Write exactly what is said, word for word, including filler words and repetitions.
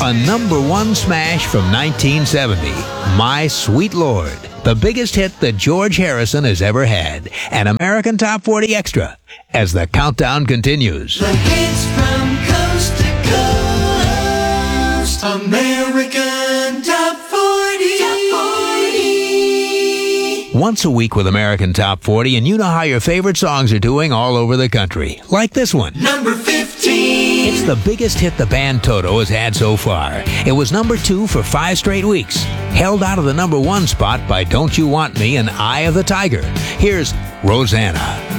A number one smash from nineteen seventy, My Sweet Lord. The biggest hit that George Harrison has ever had. An American Top forty Extra as the countdown continues. The hits from coast to coast. American Top forty. Top forty. Once a week with American Top forty, and you know how your favorite songs are doing all over the country. Like this one. Number fifteen. It's the biggest hit the band Toto has had so far. It was number two for five straight weeks. Held out of the number one spot by Don't You Want Me and Eye of the Tiger. Here's Rosanna.